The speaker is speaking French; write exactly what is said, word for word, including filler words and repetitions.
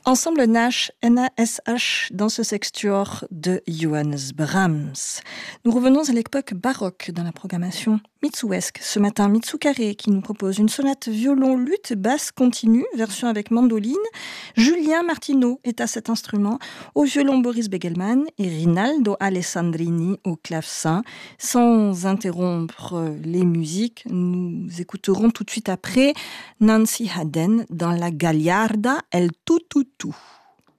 Ensemble Nash, N A S H, dans ce sextuor de Johannes Brahms. Nous revenons à l'époque baroque dans la programmation mitsuesque. Ce matin, Mitsu Carré qui nous propose une sonate violon, luth, basse continue, version avec mandoline. Julien Martineau est à cet instrument, au violon Boris Begelman et Rinaldo Alessandrini au clavecin. Sans interrompre les musiques, nous écouterons tout de suite après Nancy Haden dans la Gagliarda El Tututu.